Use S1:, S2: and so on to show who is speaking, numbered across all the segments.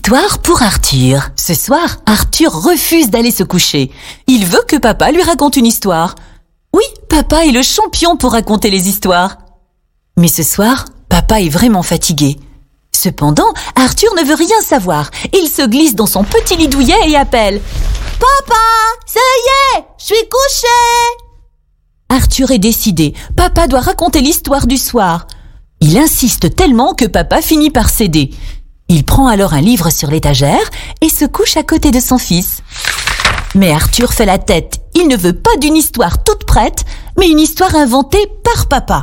S1: histoire pour Arthur. Ce soir, Arthur refuse d'aller se coucher. Il veut que papa lui raconte une histoire. Oui, papa est le champion pour raconter les histoires. Mais ce soir, papa est vraiment fatigué. Cependant, Arthur ne veut rien savoir. Il se glisse dans son petit lit douillet et appelle « Papa, ça y est, je suis couché !» Arthur est décidé. Papa doit raconter l'histoire du soir. Il insiste tellement que papa finit par céder. Il prend alors un livre sur l'étagère et se couche à côté de son fils. Mais Arthur fait la tête. Il ne veut pas d'une histoire toute prête, mais une histoire inventée par papa.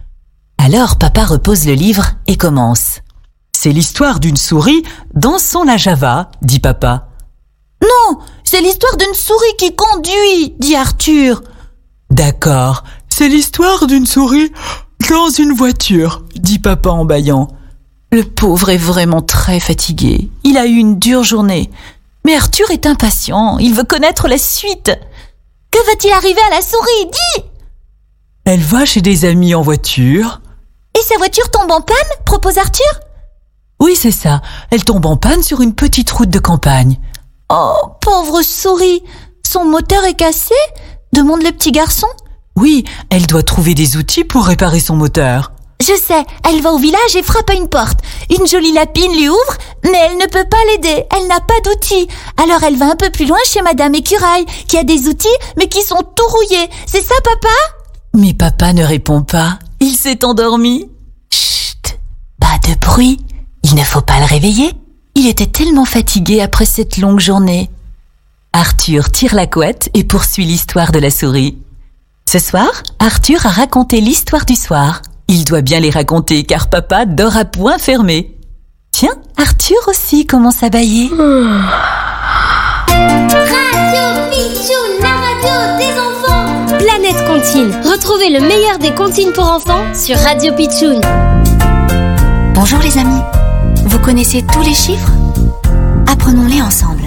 S1: Alors papa repose le livre et commence. « C'est l'histoire d'une souris dansant la java, dit papa. »« Non, c'est l'histoire d'une souris qui conduit, dit Arthur. »« D'accord, c'est l'histoire d'une souris dans une voiture, dit papa en bâillant. » Le pauvre est vraiment très fatigué. Il a eu une dure journée. Mais Arthur est impatient. Il veut connaître la suite. Que va-t-il arriver à la souris? Dis! Elle va chez des amis en voiture. Et sa voiture tombe en panne? Propose Arthur. Oui, c'est ça. Elle tombe en panne sur une petite route de campagne. Oh, pauvre souris! Son moteur est cassé? Demande le petit garçon. Oui, elle doit trouver des outils pour réparer son moteur. Je sais, elle va au village et frappe à une porte. Une jolie lapine lui ouvre, mais elle ne peut pas l'aider. Elle n'a pas d'outils. Alors elle va un peu plus loin chez Madame Écureuil, qui a des outils, mais qui sont tout rouillés. C'est ça, papa? Mais papa ne répond pas. Il s'est endormi. Chut, pas de bruit. Il ne faut pas le réveiller. Il était tellement fatigué après cette longue journée. Arthur tire la couette et poursuit l'histoire de la souris. Ce soir, Arthur a raconté l'histoire du soir. Il doit bien les raconter car papa dort à poings fermés. Tiens, Arthur aussi commence à bâiller.
S2: Radio Pitchoun, la radio des enfants. Planète Comptine. Retrouvez le meilleur des comptines pour enfants sur Radio Pitchoun.
S3: Bonjour les amis. Vous connaissez tous les chiffres? Apprenons-les ensemble.